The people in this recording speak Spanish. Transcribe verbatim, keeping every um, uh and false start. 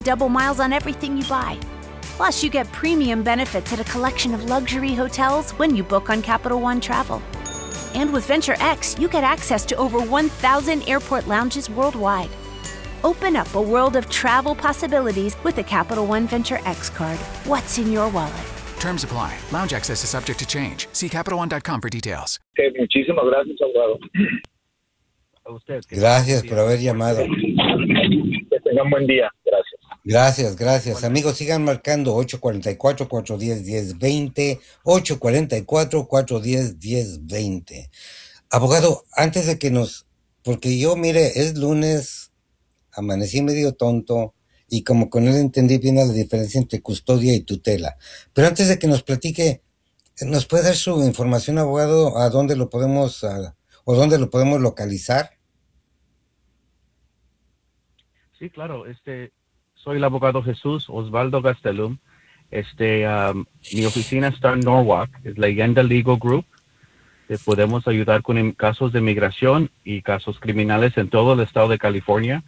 double miles on everything you buy. Plus, you get premium benefits at a collection of luxury hotels when you book on Capital One Travel. And with Venture X, you get access to over one thousand airport lounges worldwide. Open up a world of travel possibilities with the Capital One Venture X card. What's in your wallet? Terms apply. Lounge access is subject to change. See Capital One dot com for details. Okay, muchísimas gracias, abogado. A usted. Gracias por haber llamado. Que tengan buen día. Gracias. Gracias, gracias. Amigos, sigan marcando ocho cuatro cuatro, cuatro uno cero, uno cero dos cero, ocho cuatro cuatro, cuatro uno cero, uno cero dos cero. Abogado, antes de que nos... Porque yo, mire, es lunes, amanecí medio tonto y como que no entendí bien la diferencia entre custodia y tutela. Pero antes de que nos platique, ¿nos puede dar su información, abogado, a dónde lo podemos, a, o dónde lo podemos localizar? Sí, claro. Este, soy el abogado Jesús Osvaldo Gastelum. Este, um, mi oficina está en Norwalk, es Leyenda Legal Group. Te podemos ayudar con casos de migración y casos criminales en todo el estado de California.